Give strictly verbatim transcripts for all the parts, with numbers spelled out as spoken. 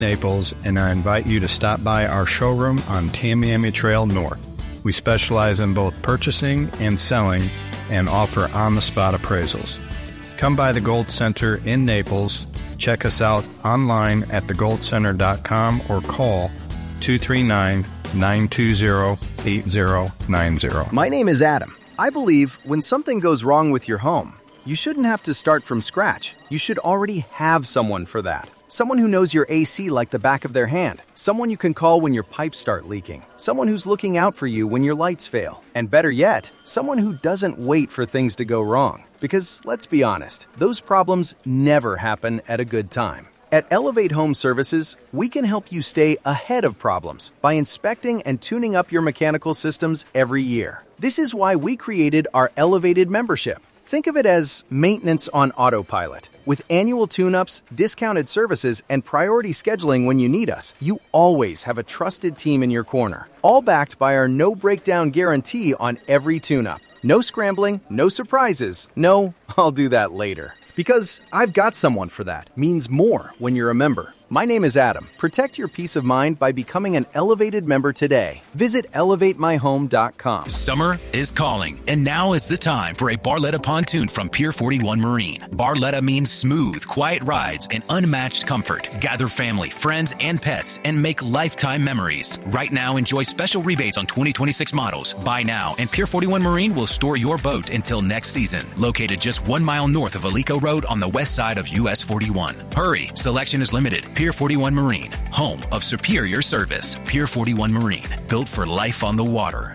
Naples, and I invite you to stop by our showroom on Tamiami Trail North. We specialize in both purchasing and selling and offer on-the-spot appraisals. Come by the Gold Center in Naples. Check us out online at the gold center dot com or call two three nine, nine two zero, eight zero nine zero. My name is Adam. I believe when something goes wrong with your home, you shouldn't have to start from scratch. You should already have someone for that. Someone who knows your A C like the back of their hand. Someone you can call when your pipes start leaking. Someone who's looking out for you when your lights fail. And better yet, someone who doesn't wait for things to go wrong. Because let's be honest, those problems never happen at a good time. At Elevate Home Services, we can help you stay ahead of problems by inspecting and tuning up your mechanical systems every year. This is why we created our Elevated membership. Think of it as maintenance on autopilot. With annual tune-ups, discounted services, and priority scheduling when you need us, you always have a trusted team in your corner. All backed by our no-breakdown guarantee on every tune-up. No scrambling, no surprises, no, I'll do that later. Because I've got someone for that means more when you're a member. My name is Adam. Protect your peace of mind by becoming an Elevated member today. Visit elevate my home dot com. Summer is calling, and now is the time for a Barletta pontoon from Pier forty-one Marine. Barletta means smooth, quiet rides and unmatched comfort. Gather family, friends, and pets and make lifetime memories. Right now, enjoy special rebates on twenty twenty-six models. Buy now, and Pier forty-one Marine will store your boat until next season. Located just one mile north of Alico Road on the west side of U S forty-one. Hurry, selection is limited. Pier forty-one Marine, home of superior service. Pier forty-one Marine, built for life on the water.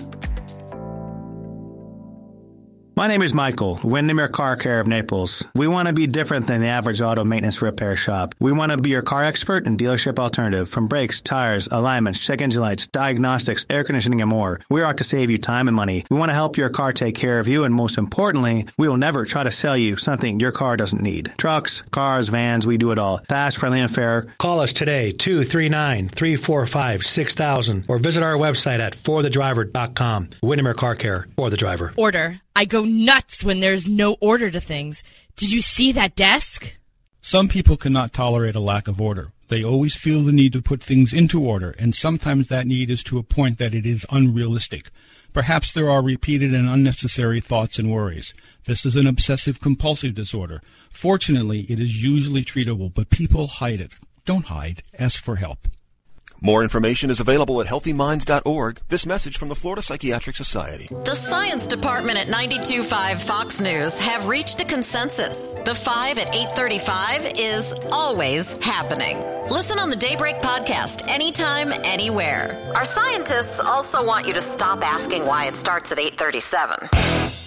My name is Michael, Windermere Car Care of Naples. We want to be different than the average auto maintenance repair shop. We want to be your car expert and dealership alternative. From brakes, tires, alignments, check engine lights, diagnostics, air conditioning, and more. We are out to save you time and money. We want to help your car take care of you, and most importantly, we will never try to sell you something your car doesn't need. Trucks, cars, vans, we do it all. Fast, friendly, and fair. Call us today, two three nine, three four five, six thousand, or visit our website at for the driver dot com. Windermere Car Care, for the driver. Order. I go nuts when there's no order to things. Did you see that desk? Some people cannot tolerate a lack of order. They always feel the need to put things into order, and sometimes that need is to a point that it is unrealistic. Perhaps there are repeated and unnecessary thoughts and worries. This is an obsessive-compulsive disorder. Fortunately, it is usually treatable, but people hide it. Don't hide. Ask for help. More information is available at healthy minds dot org. This message from the Florida Psychiatric Society. The science department at ninety-two point five Fox News have reached a consensus. The five at eight thirty-five is always happening. Listen on the Daybreak podcast anytime, anywhere. Our scientists also want you to stop asking why it starts at eight thirty-seven.